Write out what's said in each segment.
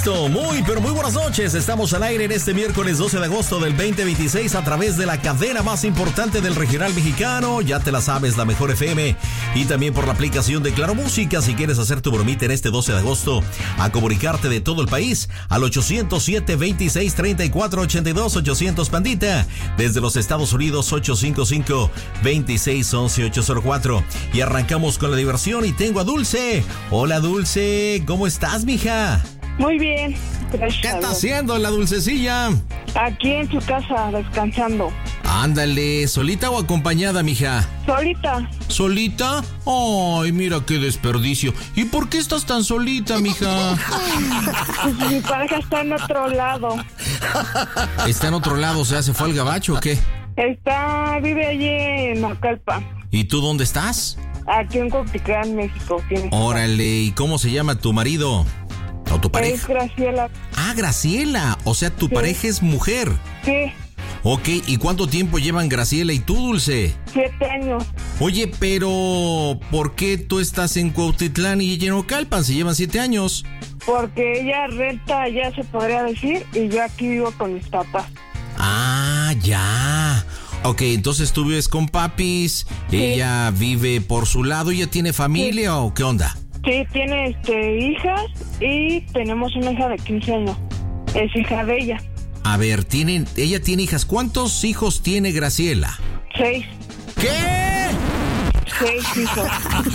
Listo, pero muy buenas noches. Estamos al aire en este miércoles 12 de agosto del 2026 a través de la cadena más importante del regional mexicano. Ya te la sabes, la Mejor FM. Y también por la aplicación de Claro Música. Si quieres hacer tu bromita en este 12 de agosto, a comunicarte de todo el país al 807-26-34-82, 800 Pandita. Desde los Estados Unidos, 855-2611-804. Y arrancamos con la diversión y tengo a Dulce. Hola, Dulce. ¿Cómo estás, mija? Muy bien, gracias. ¿Qué está haciendo la Dulcecilla? Aquí en su casa, descansando. Ándale, ¿solita o acompañada, mija? Solita. ¿Solita? Ay, mira qué desperdicio. ¿Y por qué estás tan solita, mija? Pues mi pareja está en otro lado. ¿Está en otro lado? O sea, ¿se fue al gabacho o qué? Vive allí en Naucalpan. ¿Y tú dónde estás? Aquí en Cuautitlán, México. Órale, ¿y cómo se llama tu marido? ¿O tu pareja? Es Graciela. Ah, Graciela. O sea, tu pareja es mujer. Sí. Ok, ¿y cuánto tiempo llevan Graciela y tú, Dulce? 7 años. Oye, pero ¿por qué tú estás en Cuautitlán y ella en Naucalpan? Se llevan 7 años. Porque ella renta allá, se podría decir, y yo aquí vivo con mis papás. Ah, ya. Ok, entonces tú vives con papis, sí. Ella vive por su lado, ¿ella tiene familia sí. o qué onda? Sí, tiene hijas y tenemos una hija de 15 años. Es hija de ella. A ver, ella tiene hijas. ¿Cuántos hijos tiene Graciela? 6. ¿Qué? 6 hijos.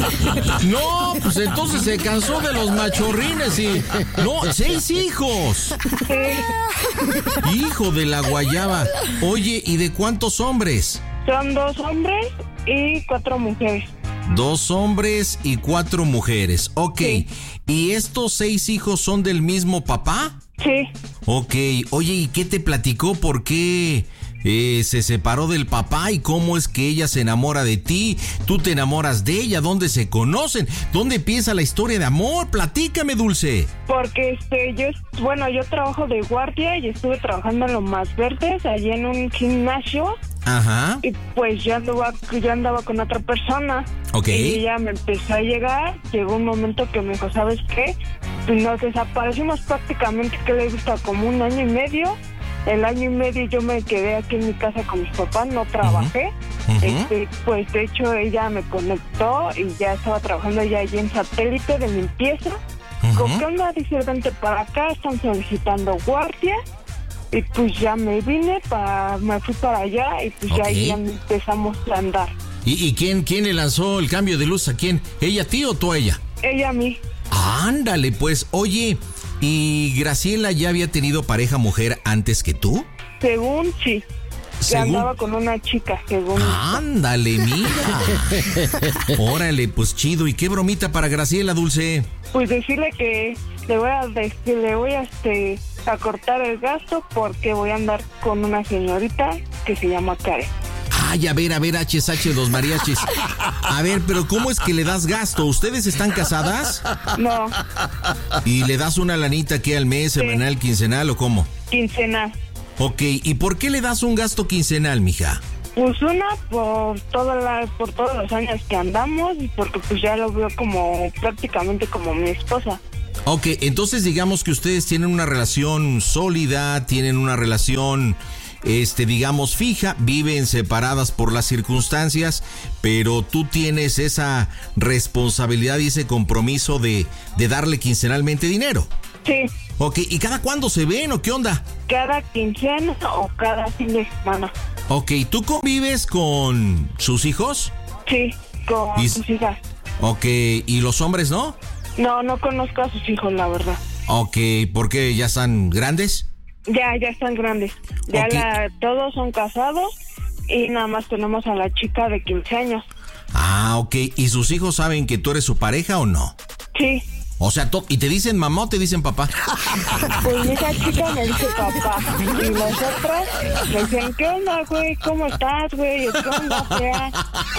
No, pues entonces se cansó de los machorrines y... No, 6 hijos. Sí. Hijo de la guayaba. Oye, ¿y de cuántos hombres? Son 2 hombres y 4 mujeres. 2 hombres y 4 mujeres. Ok. Sí. ¿Y estos 6 hijos son del mismo papá? Sí. Ok. Oye, ¿y qué te platicó? ¿Por qué se separó del papá? ¿Y cómo es que ella se enamora de ti? ¿Tú te enamoras de ella? ¿Dónde se conocen? ¿Dónde empieza la historia de amor? Platícame, Dulce. Porque yo trabajo de guardia y estuve trabajando en Lomas Verdes, allí en un gimnasio. Ajá. Y pues yo andaba con otra persona. Ok. Y ella me empezó a llegar. Llegó un momento que me dijo, ¿sabes qué? Pues nos desaparecimos prácticamente, que le gusta como 1 año y medio. El año y medio yo me quedé aquí en mi casa con mis papás, no trabajé. Uh-huh. Pues de hecho ella me conectó y ya estaba trabajando ya allí en Satélite de limpieza. ¿Con qué onda? Dice, vente para acá, están solicitando guardia. Y pues ya me fui para allá y pues ya empezamos a andar. ¿Y quién le lanzó el cambio de luz a quién? ¿Ella a ti o tú a ella? Ella a mí. Ándale, pues, oye, ¿y Graciela ya había tenido pareja mujer antes que tú? Según sí. Ya andaba con una chica, según. Ándale, mija. Órale, pues chido. ¿Y qué bromita para Graciela, Dulce? Pues decirle que le voy a cortar el gasto porque voy a andar con una señorita que se llama Karen. Ay, a ver, HSH, los mariachis. A ver, pero ¿cómo es que le das gasto? ¿Ustedes están casadas? No. ¿Y le das una lanita que al mes, semanal, quincenal o cómo? Quincenal. Ok, ¿y por qué le das un gasto quincenal, mija? Pues por todos los años que andamos y porque pues ya lo veo prácticamente como mi esposa. Ok, entonces digamos que ustedes tienen una relación sólida, tienen una relación, digamos, fija, viven separadas por las circunstancias, pero tú tienes esa responsabilidad y ese compromiso de darle quincenalmente dinero. Sí. Ok, ¿y cada cuándo se ven o qué onda? Cada quincena o cada fin de semana. Ok, ¿tú convives con sus hijos? Sí, con sus hijas. Ok, ¿y los hombres no? No conozco a sus hijos, la verdad. Ok, ¿por qué? ¿Ya están grandes? Ya están grandes. Ya okay. Todos son casados y nada más tenemos a la chica de 15 años. Ah, ok. ¿Y sus hijos saben que tú eres su pareja o no? Sí. O sea, ¿y te dicen mamá o te dicen papá? Pues esa chica me dice papá. Y las otras me dicen, ¿qué onda, güey? ¿Cómo estás, güey? ¿Qué onda, fea?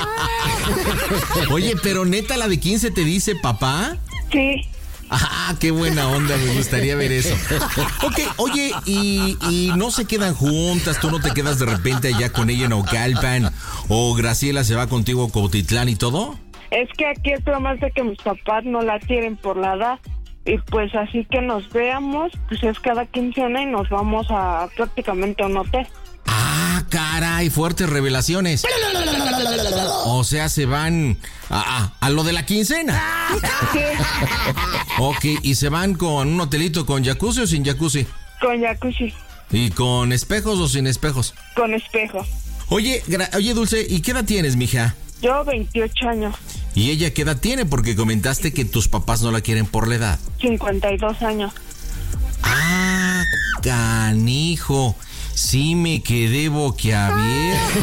Oye, pero neta, ¿la de 15 te dice papá? Sí. Ah, qué buena onda, me gustaría ver eso. Ok, oye, ¿y no se quedan juntas? ¿Tú no te quedas de repente allá con ella en Naucalpan? ¿O Graciela se va contigo a Cuautitlán y todo? Es que aquí el problema es de que mis papás no la quieren por la edad. Y pues así que nos veamos, pues es cada quincena y nos vamos a prácticamente a un hotel. Ah, caray, fuertes revelaciones. O sea, se van a lo de la quincena. Sí, Ok, ¿y se van con un hotelito con jacuzzi o sin jacuzzi? con jacuzzi, ¿Y con espejos o sin espejos? con espejo. Oye, Dulce, ¿y qué edad tienes, mija? Yo 28 años, ¿Y ella qué edad tiene? Porque comentaste que tus papás no la quieren por la edad. 52 años. Ah, canijo. Sí me quedé boquiabierto.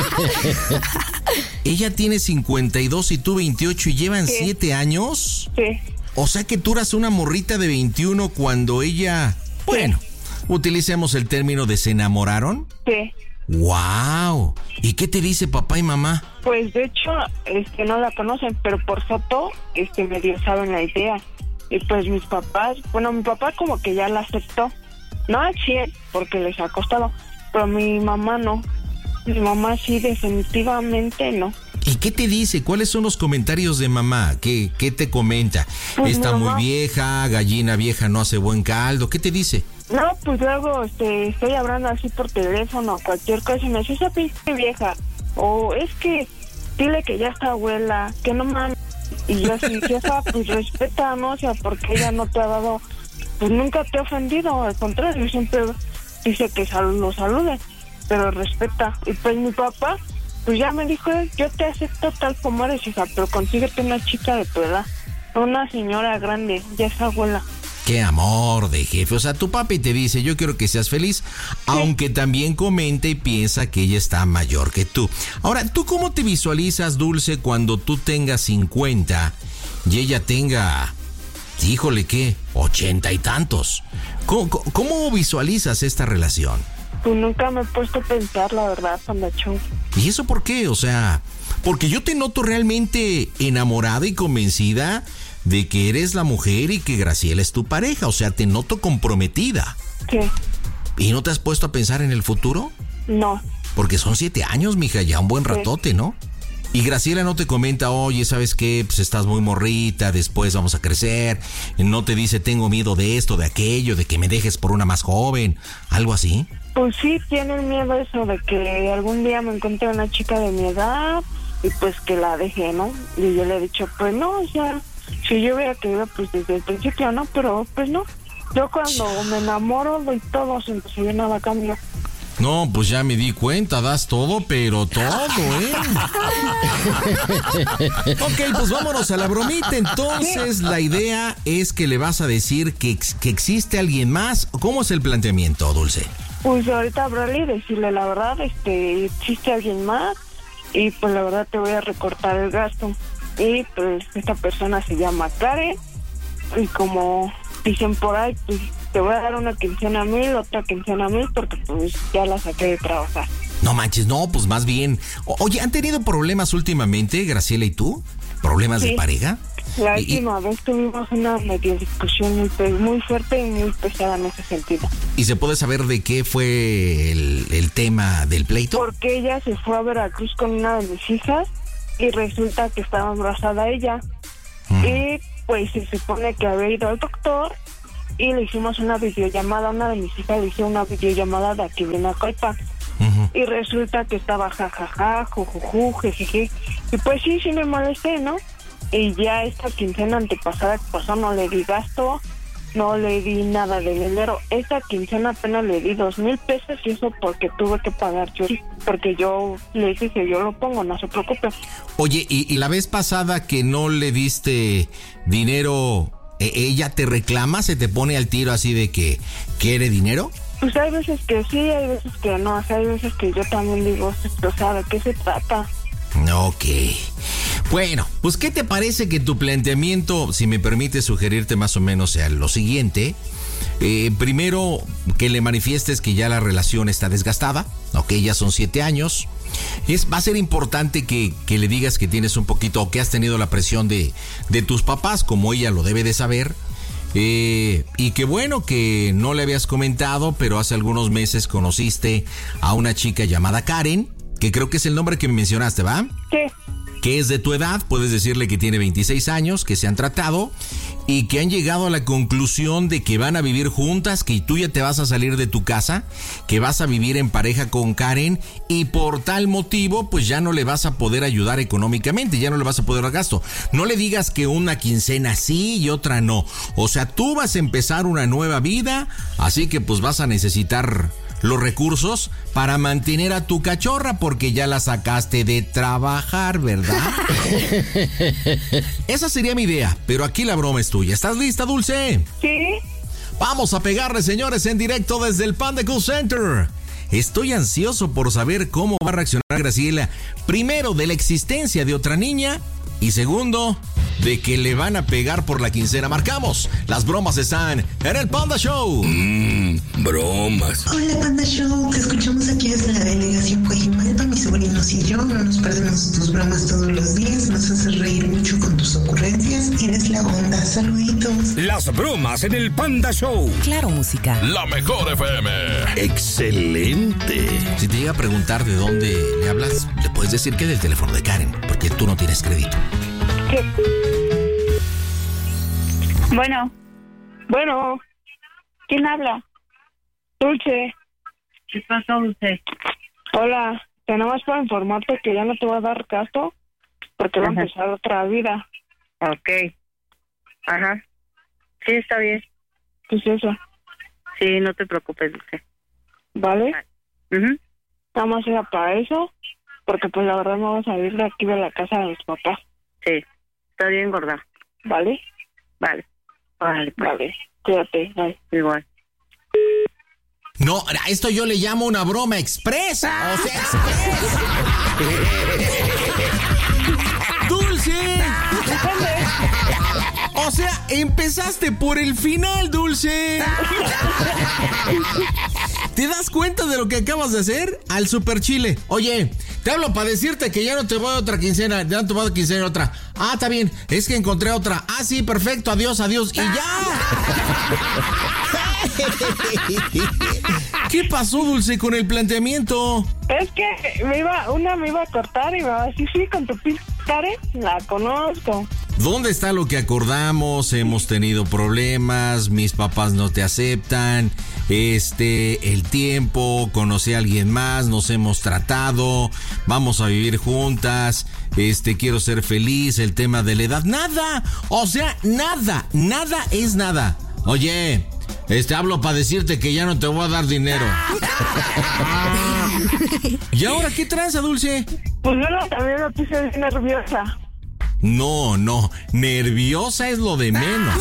Ella tiene 52 y tú 28 y llevan Sí. 7 años. Sí, O sea que tú eras una morrita de 21 cuando ella... Bueno, utilicemos el término de se enamoraron. sí. ¡Wow! ¿Y qué te dice papá y mamá? Pues de hecho, no la conocen, pero por foto, medio saben la idea. Y pues mis papás, bueno, mi papá como que ya la aceptó. No al 100, porque les ha costado, pero mi mamá no. Mi mamá sí, definitivamente no. ¿Y qué te dice? ¿Cuáles son los comentarios de mamá? ¿Qué te comenta? Pues Está mamá- muy vieja, gallina vieja no hace buen caldo. ¿Qué te dice? No, pues luego estoy hablando así por teléfono, cualquier cosa, y me dice, esa pinche vieja. O es que dile que ya está abuela, que no mames. Y yo así, jefa, pues respeta, ¿no? O sea, porque ella no te ha dado, pues nunca te ha ofendido, al contrario, siempre dice que lo salude, pero respeta. Y pues mi papá, pues ya me dijo, yo te acepto tal como eres, hija, pero consíguete una chica de tu edad, una señora grande, ya es abuela. Qué amor de jefe. O sea, tu papi te dice, yo quiero que seas feliz, aunque también comenta y piensa que ella está mayor que tú. Ahora, ¿tú cómo te visualizas, Dulce, cuando tú tengas 50 y ella tenga, híjole, ¿qué? 80 y tantos. ¿Cómo visualizas esta relación? Pues nunca me he puesto a pensar, la verdad, Pandacho. ¿Y eso por qué? O sea, porque yo te noto realmente enamorada y convencida de que eres la mujer y que Graciela es tu pareja. O sea, te noto comprometida. Sí, ¿Y no te has puesto a pensar en el futuro? no. Porque son 7 años, mija, ya un buen ratote, ¿no? Y Graciela no te comenta, oye, ¿sabes qué? Pues estás muy morrita, después vamos a crecer. No te dice, tengo miedo de esto, de aquello, de que me dejes por una más joven. ¿Algo así? Pues sí, tienen miedo eso de que algún día me encuentre una chica de mi edad y pues que la deje, ¿no? Y yo le he dicho, pues no, o sea, si yo hubiera querido, pues desde el principio, ¿no? Pero pues no. Yo cuando me enamoro doy todo, sin que yo nada cambio. No, pues ya me di cuenta, das todo, pero todo, ¿eh? Ok, pues vámonos a la bromita. Entonces, la idea es que le vas a decir que existe alguien más. ¿Cómo es el planteamiento, Dulce? Pues ahorita hablarle y decirle la verdad, existe alguien más y pues la verdad te voy a recortar el gasto. Y pues esta persona se llama Karen y como dicen por ahí, pues te voy a dar una quincena a 1,000, otra quincena a 1,000 porque pues ya la saqué de trabajar. No manches, no, pues más bien. Oye, ¿han tenido problemas últimamente, Graciela y tú? ¿Problemas de Sí. pareja? La Y- última vez tuvimos una medio discusión muy fuerte y muy pesada en ese sentido. ¿Y se puede saber de qué fue el tema del pleito? Porque ella se fue a Veracruz con una de mis hijas y resulta que estaba embarazada ella. Y pues se supone que había ido al doctor y le hicimos una videollamada. Una de mis hijas le hizo una videollamada de aquí de Nacoipa. Y resulta que estaba jajaja, jujuju, jejeje. Y pues sí me molesté, ¿no? Y ya esta quincena antepasada que pasó no le di gasto, no le di nada de dinero. Esta quincena apenas le di 2,000 pesos y eso porque tuve que pagar yo. Porque yo le dije que yo lo pongo, no se preocupe. Oye, y la vez pasada que no le diste dinero, ¿ella te reclama? ¿Se te pone al tiro así de que quiere dinero? Pues hay veces que sí, hay veces que no. O sea, hay veces que yo también digo, o sea, ¿de qué se trata? Ok. Bueno, pues ¿qué te parece que tu planteamiento, si me permite sugerirte más o menos, sea lo siguiente? Primero, que le manifiestes que ya la relación está desgastada, ok, ya son 7 años. Va a ser importante que le digas que tienes un poquito, o que has tenido la presión de tus papás, como ella lo debe de saber. Y que bueno, que no le habías comentado, pero hace algunos meses conociste a una chica llamada Karen, que creo que es el nombre que me mencionaste, ¿va? Sí, que es de tu edad, puedes decirle que tiene 26 años, que se han tratado y que han llegado a la conclusión de que van a vivir juntas, que tú ya te vas a salir de tu casa, que vas a vivir en pareja con Karen y por tal motivo pues ya no le vas a poder ayudar económicamente, ya no le vas a poder dar gasto. No le digas que una quincena sí y otra no. O sea, tú vas a empezar una nueva vida, así que pues vas a necesitar los recursos para mantener a tu cachorra porque ya la sacaste de trabajar, ¿verdad? Esa sería mi idea, pero aquí la broma es tuya. ¿Estás lista, Dulce? Sí. Vamos a pegarle, señores, en directo desde el Panda Cool Center. Estoy ansioso por saber cómo va a reaccionar Graciela. Primero, de la existencia de otra niña. Y segundo, de que le van a pegar por la quincena. Marcamos. Las bromas están en el Panda Show. Bromas. Hola Panda Show, te escuchamos aquí desde la delegación Coajimalpa. Mis sobrinos y yo no nos perdemos tus bromas todos los días. Nos haces reír mucho con tus ocurrencias. Eres la onda. Saluditos. Las bromas en el Panda Show. Claro, música. La mejor FM. Excelente. Si te llega a preguntar de dónde le hablas, le puedes decir que del teléfono de Karen, porque tú no tienes crédito. Bueno, ¿quién habla? Dulce. ¿Qué pasó, Dulce? Hola, tenemos para informarte que ya no te va a dar gasto porque va a empezar otra vida. Ok. Ajá. Sí, está bien. ¿Qué es eso? Sí, no te preocupes, Dulce. ¿Vale? Uh-huh. Nada más era para eso, porque pues la verdad no vamos a ir de aquí de la casa de mis papás. Sí, está bien, gorda. ¿Vale? Vale. Vale, pues. Vale, cuídate, bye. Igual. No, a esto yo le llamo una broma expresa. O sea, ¡Dulce! O sea, empezaste por el final, Dulce. ¿Te das cuenta de lo que acabas de hacer? Al super chile. Oye, te hablo para decirte que ya no te voy a otra quincena, ya no te voy a otra quincena otra. Ah, está bien, es que encontré otra. Ah, sí, perfecto, adiós, adiós. Y ya. ¿Qué pasó, Dulce, con el planteamiento? Es que una me iba a cortar y me va a decir, sí, con tu Karen, la conozco. ¿Dónde está lo que acordamos? Hemos tenido problemas, mis papás no te aceptan, el tiempo, conocí a alguien más, nos hemos tratado, vamos a vivir juntas, quiero ser feliz, el tema de la edad, nada, o sea, nada es nada. Oye, hablo para decirte que ya no te voy a dar dinero. ¿Y ahora qué tranza, Dulce? Pues yo también me puse bien nerviosa. No, nerviosa es lo de menos.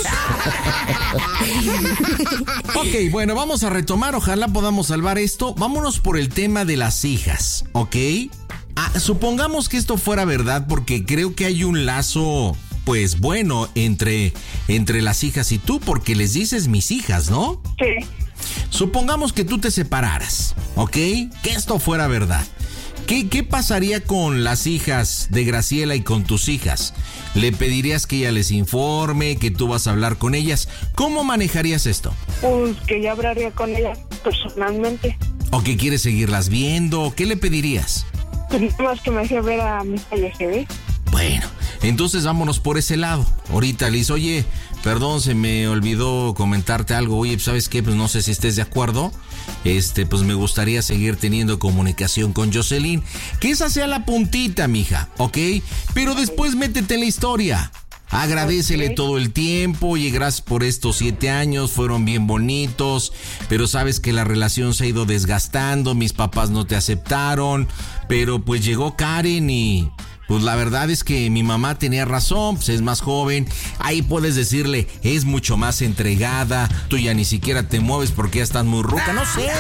Ok, bueno, vamos a retomar, ojalá podamos salvar esto. Vámonos por el tema de las hijas, ¿ok? Supongamos que esto fuera verdad, porque creo que hay un lazo, pues bueno, entre las hijas y tú, porque les dices mis hijas, ¿no? Sí. Supongamos que tú te separaras, ¿ok? Que esto fuera verdad. ¿Qué pasaría con las hijas de Graciela y con tus hijas? ¿Le pedirías que ella les informe, que tú vas a hablar con ellas? ¿Cómo manejarías esto? Pues que ya hablaría con ellas personalmente. ¿O que quieres seguirlas viendo? ¿Qué le pedirías? Pues nada más que me hacía ver a mi hija Yoseli. Bueno, entonces vámonos por ese lado. Ahorita le dices, oye, perdón, se me olvidó comentarte algo. Oye, ¿sabes qué? Pues no sé si estés de acuerdo. Pues me gustaría seguir teniendo comunicación con Jocelyn. Que esa sea la puntita, mija, ¿ok? Pero después métete en la historia. Agradécele todo el tiempo. Oye, gracias por estos 7 años, fueron bien bonitos, pero sabes que la relación se ha ido desgastando, mis papás no te aceptaron, pero pues llegó Karen y pues la verdad es que mi mamá tenía razón, pues es más joven. Ahí puedes decirle, es mucho más entregada, tú ya ni siquiera te mueves porque ya estás muy ruca, no sé.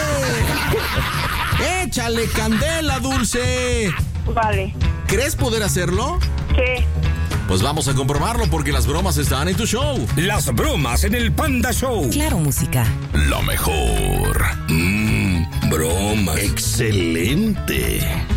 Échale candela, Dulce. Vale. ¿Crees poder hacerlo? Sí. Pues vamos a comprobarlo porque las bromas están en tu show. Las bromas en el Panda Show. Claro, música. La mejor. Broma. Excelente.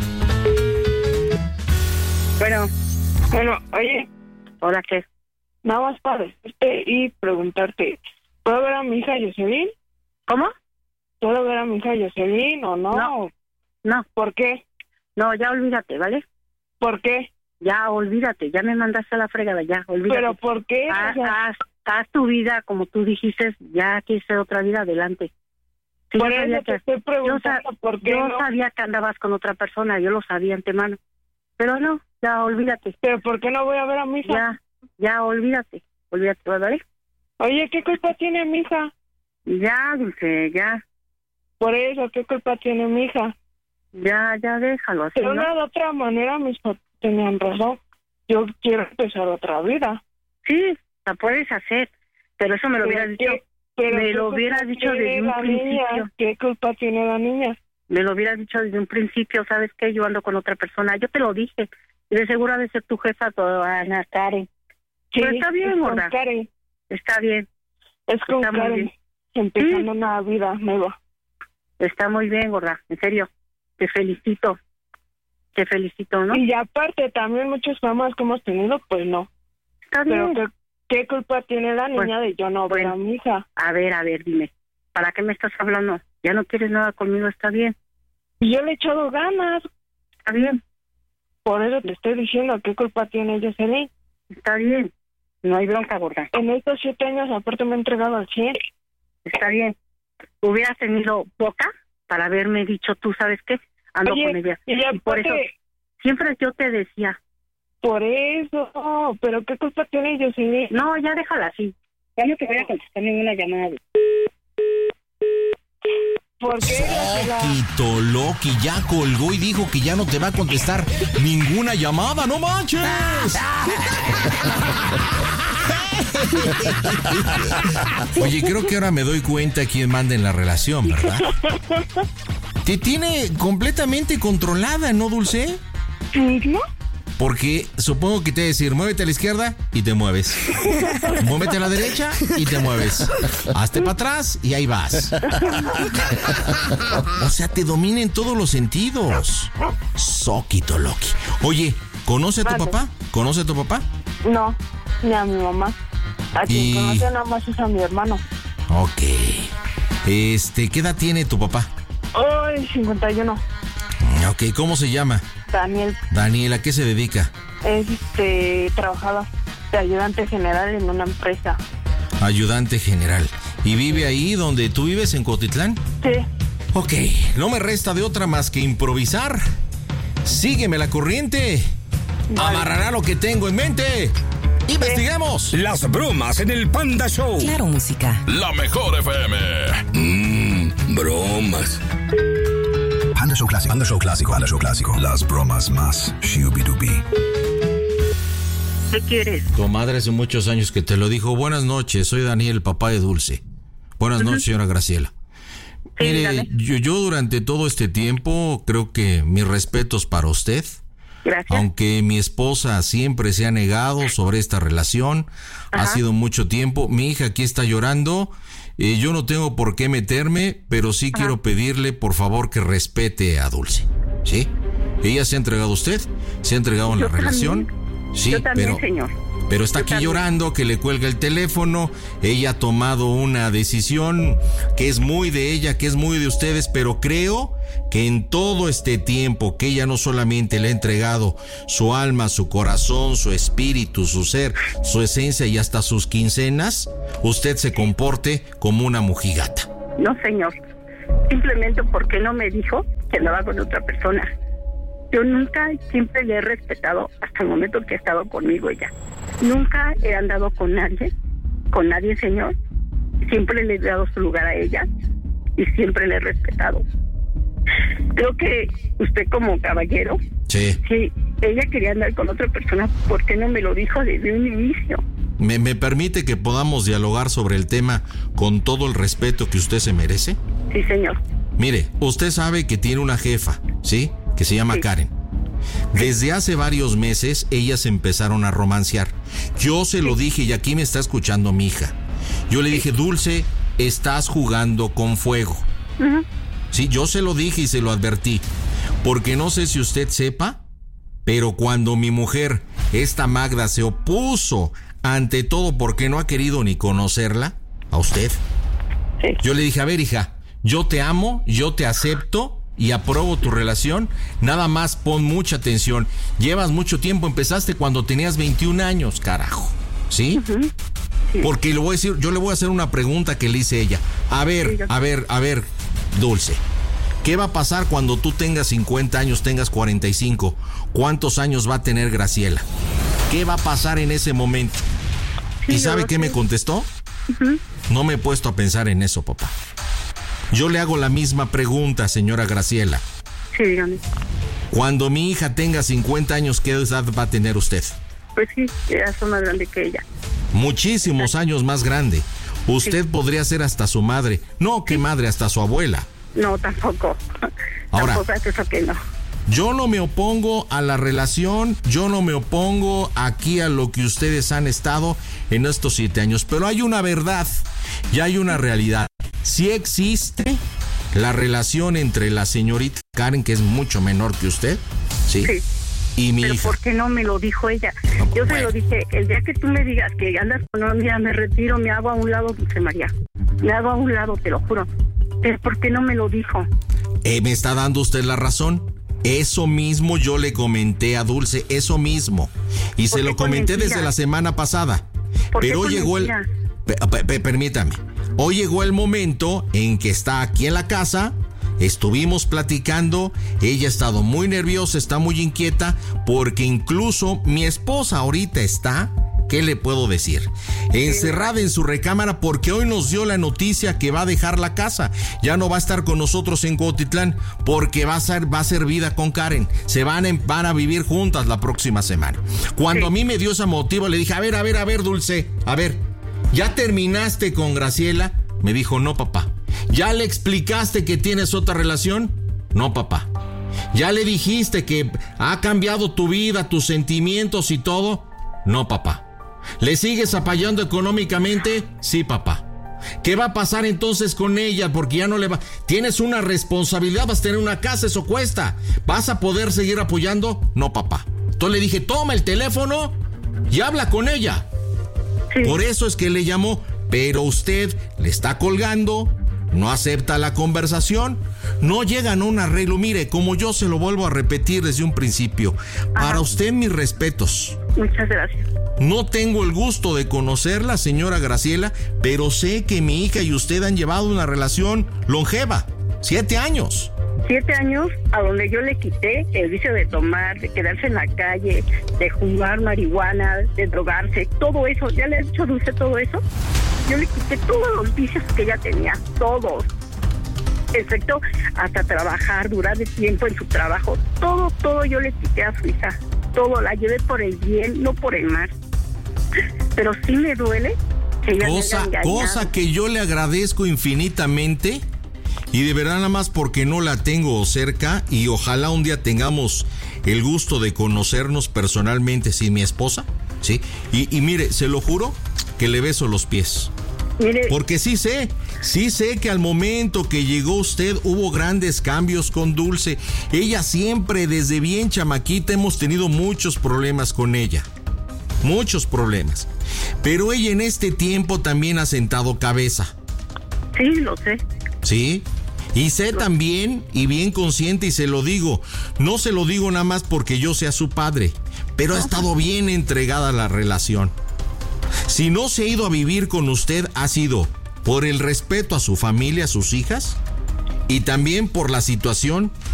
Bueno, oye. ¿Hola qué? Nada más para decirte y preguntarte, ¿puedo ver a mi hija Jocelyn? ¿Cómo? ¿Puedo ver a mi hija Jocelyn o no? No. ¿Por qué? No, ya olvídate, ¿vale? ¿Por qué? Ya, olvídate, ya me mandaste a la fregada, ya, olvídate. ¿Pero por qué? Haz tu vida, como tú dijiste, ya quise otra vida, adelante. Sí, por eso te estoy preguntando por qué yo no. sabía que andabas con otra persona, yo lo sabía antemano. Pero no, ya, olvídate. ¿Pero por qué no voy a ver a mi hija? Ya, olvídate, ¿vale? Oye, ¿qué culpa tiene mi hija? Ya, Dulce, ya. Por eso, ¿qué culpa tiene mi hija? Ya, déjalo así, Pero ¿no? de otra manera mis papás tenían razón. Yo quiero empezar otra vida. Sí, la puedes hacer, pero eso me lo hubieras dicho. Me lo hubieras dicho desde un principio. ¿Qué culpa tiene la niña? Me lo hubieras dicho desde un principio, ¿sabes qué? Yo ando con otra persona. Yo te lo dije. Y de seguro ha de ser tu jefa, Ana Karen. Sí, pero está bien, gorda. Karen. Está bien. Es con está Karen. Empezando una vida nueva. Está muy bien, gorda. En serio. Te felicito. Te felicito, ¿no? Y aparte, también muchas mamás que hemos tenido, pues no. Está bien. Pero ¿qué culpa tiene la niña de yo no ver a mi hija? A ver, dime. ¿Para qué me estás hablando? ¿Ya no quieres nada conmigo? Está bien. Y yo le he echado ganas. Está bien. Por eso te estoy diciendo, ¿qué culpa tiene Jocelyn? Está bien. No hay bronca, gorda. En estos 7 años, aparte, me he entregado al 100. Está bien. Hubieras tenido boca para haberme dicho, tú, ¿sabes qué? Ando con ella. Y por eso, siempre yo te decía. Por eso, pero ¿qué culpa tiene Jocelyn? No, ya déjala así. Ya no te voy a contestar ninguna llamada. ¿Por qué? Loki ya colgó y dijo que ya no te va a contestar ninguna llamada, ¡no manches! Oye, creo que ahora me doy cuenta quién manda en la relación, ¿verdad? Te tiene completamente controlada, ¿no, Dulce? ¿No? Porque supongo que te va a decir, muévete a la izquierda y te mueves. Muévete a la derecha y te mueves. Hazte para atrás y ahí vas. O sea, te domina en todos los sentidos. Soquito Loki. Oye, ¿conoce a tu papá? ¿Conoce a tu papá? No, ni a mi mamá. A quien conoce nada más es a mi hermano. Ok. ¿Qué edad tiene tu papá? 51. Ok, ¿cómo se llama? Daniel, ¿a qué se dedica? Es trabajador de ayudante general en una empresa. Ayudante general. ¿Y vive ahí donde tú vives, en Cuautitlán? Sí. Ok, no me resta de otra más que improvisar. Sígueme la corriente. Vale. Amarrará lo que tengo en mente. ¡Investigamos! Las bromas en el Panda Show. Claro, música. La mejor FM. Bromas. Panda Show Clásico. Panda Show Clásico. Panda Show Clásico. Las bromas más shubidubi. ¿Qué quieres? Tu madre hace muchos años que te lo dijo. Buenas noches, soy Daniel, papá de Dulce. Buenas noches, señora Graciela. Sí, mire, yo durante todo este tiempo creo que mis respetos para usted. Gracias. Aunque mi esposa siempre se ha negado sobre esta relación, ha sido mucho tiempo. Mi hija aquí está llorando. Yo no tengo por qué meterme, pero sí quiero pedirle, por favor, que respete a Dulce. ¿Sí? Ella se ha entregado a usted, se ha entregado en la relación. Sí, yo también, señor. Pero está aquí llorando, que le cuelga el teléfono. Ella ha tomado una decisión que es muy de ella, que es muy de ustedes, pero creo que en todo este tiempo que ella no solamente le ha entregado su alma, su corazón, su espíritu, su ser, su esencia y hasta sus quincenas, usted se comporte como una mojigata. No, señor. Simplemente porque no me dijo que andaba con otra persona. Yo nunca, siempre le he respetado hasta el momento que ha estado conmigo ella. Nunca he andado con nadie, señor. Siempre le he dado su lugar a ella y siempre le he respetado. Creo que usted como caballero, sí. Si ella quería andar con otra persona, ¿por qué no me lo dijo desde un inicio? ¿Me permite que podamos dialogar sobre el tema con todo el respeto que usted se merece? Sí, señor. Mire, usted sabe que tiene una jefa, ¿sí? Que se llama Karen. Desde hace varios meses ellas empezaron a romancear. Yo se lo dije y aquí me está escuchando mi hija. Yo le dije, Dulce, estás jugando con fuego. Sí, yo se lo dije y se lo advertí. Porque no sé si usted sepa, pero cuando mi mujer, esta Magda, se opuso ante todo porque no ha querido ni conocerla, a usted, yo le dije, a ver, hija, yo te amo, yo te acepto, y apruebo tu relación. Nada más pon mucha atención. Llevas mucho tiempo, empezaste cuando tenías 21 años, carajo. ¿Sí? Uh-huh. Sí. Porque le voy a decir, yo le voy a hacer una pregunta que le hice ella. A ver, Dulce. ¿Qué va a pasar cuando tú tengas 50 años, tengas 45? ¿Cuántos años va a tener Graciela? ¿Qué va a pasar en ese momento? Sí, ¿Y sabe qué me contestó? Uh-huh. No me he puesto a pensar en eso, papá. Yo le hago la misma pregunta, señora Graciela. Sí, dígame. Cuando mi hija tenga 50 años, ¿qué edad va a tener usted? Pues sí, ya soy más grande que ella. Muchísimos años más grande. Usted podría ser hasta su madre. No, ¿qué madre? Hasta su abuela. No, tampoco. Ahora, tampoco es eso que no. Yo no me opongo a la relación, yo no me opongo aquí a lo que ustedes han estado en estos 7 años, pero hay una verdad y hay una realidad. Sí existe la relación entre la señorita Karen, que es mucho menor que usted, ¿sí? Sí. Y mi Pero hija. ¿por qué no me lo dijo ella? Yo Bueno. se lo dije, el día que tú me digas que andas con un día me retiro, me hago a un lado, Dulce María. Me hago a un lado, te lo juro. Pero ¿por qué no me lo dijo? Me está dando usted la razón. Eso mismo yo le comenté a Dulce, eso mismo. Y se lo comenté desde la semana pasada. Pero hoy llegó el... Permítame. Hoy llegó el momento en que está aquí en la casa, estuvimos platicando, ella ha estado muy nerviosa, está muy inquieta, porque incluso mi esposa ahorita está... ¿Qué le puedo decir? Encerrada en su recámara porque hoy nos dio la noticia que va a dejar la casa. Ya no va a estar con nosotros en Cuautitlán porque va a ser vida con Karen. Se van a vivir juntas la próxima semana. Cuando a mí me dio ese motivo, le dije, a ver, Dulce, a ver, ¿ya terminaste con Graciela? Me dijo, no, papá. ¿Ya le explicaste que tienes otra relación? No, papá. ¿Ya le dijiste que ha cambiado tu vida, tus sentimientos y todo? No, papá. ¿Le sigues apoyando económicamente? Sí, papá. ¿Qué va a pasar entonces con ella? Porque ya no le va... Tienes una responsabilidad, vas a tener una casa, eso cuesta. ¿Vas a poder seguir apoyando? No, papá. Entonces le dije, toma el teléfono y habla con ella. Sí. Por eso es que le llamó, pero usted le está colgando, no acepta la conversación, no llegan a un arreglo. Mire, como yo se lo vuelvo a repetir desde un principio, para usted mis respetos. Muchas gracias. No tengo el gusto de conocerla, señora Graciela, pero sé que mi hija y usted han llevado una relación longeva, 7 años. 7 años a donde yo le quité el vicio de tomar, de quedarse en la calle, de fumar marihuana, de drogarse, todo eso. ¿Ya le he dicho, Dulce, todo eso? Yo le quité todos los vicios que ella tenía, todos. Excepto hasta trabajar, durar de tiempo en su trabajo. Todo yo le quité a su hija. Todo, la llevé por el bien, no por el mal. Pero sí me duele que ella me haya engañado. Cosa que yo le agradezco infinitamente, y de verdad nada más porque no la tengo cerca, y ojalá un día tengamos el gusto de conocernos personalmente sin mi esposa, ¿sí? Y mire, se lo juro que le beso los pies. Mire, porque sí sé que al momento que llegó usted hubo grandes cambios con Dulce. Ella siempre, desde bien chamaquita, hemos tenido muchos problemas con ella. Muchos problemas. Pero ella en este tiempo también ha sentado cabeza. Sí, lo sé. ¿Sí? Y sé también, y bien consciente, y se lo digo, no se lo digo nada más porque yo sea su padre, pero ha estado bien entregada a la relación. Si no se ha ido a vivir con usted, ha sido por el respeto a su familia, a sus hijas, y también por la situación